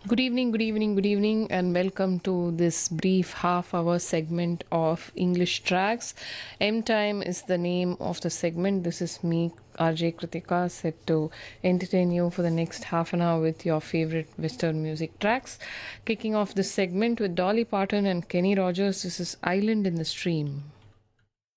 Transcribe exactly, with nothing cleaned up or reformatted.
Good evening, good evening, good evening, and welcome to this brief half hour segment of English Tracks. M Time is the name of the segment. This is me, R J Kritika, set to entertain you for the next half an hour with your favorite Western music tracks. Kicking off this segment with Dolly Parton and Kenny Rogers, this is Island in the Stream.